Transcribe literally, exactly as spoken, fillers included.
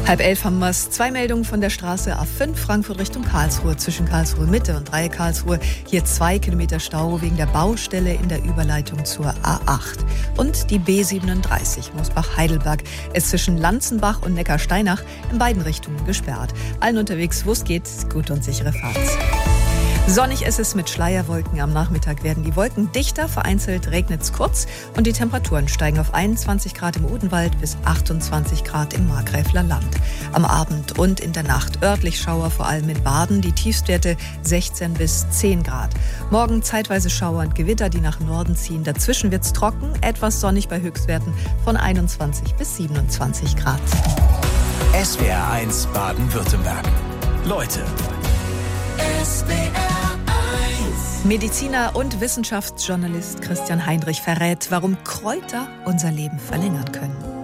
Halb elf haben wir es. Zwei Meldungen von der Straße A fünf Frankfurt Richtung Karlsruhe. Zwischen Karlsruhe Mitte und Dreieck Karlsruhe. Hier zwei Kilometer Stau wegen der Baustelle in der Überleitung zur A acht. Und die B siebenunddreißig Mosbach-Heidelberg ist zwischen Lanzenbach und Neckarsteinach in beiden Richtungen gesperrt. Allen unterwegs, wo es geht, gute und sichere Fahrt. Sonnig ist es mit Schleierwolken. Am Nachmittag werden die Wolken dichter, vereinzelt regnet es kurz und die Temperaturen steigen auf einundzwanzig Grad im Odenwald bis achtundzwanzig Grad im Markgräfler Land. Am Abend und in der Nacht örtlich Schauer, vor allem in Baden, die Tiefstwerte sechzehn bis zehn Grad. Morgen zeitweise Schauer und Gewitter, die nach Norden ziehen. Dazwischen wird es trocken, etwas sonnig bei Höchstwerten von einundzwanzig bis siebenundzwanzig Grad. S W R eins Baden-Württemberg. Leute. S W R eins. Mediziner und Wissenschaftsjournalist Christian Heinrich verrät, warum Kräuter unser Leben verlängern können.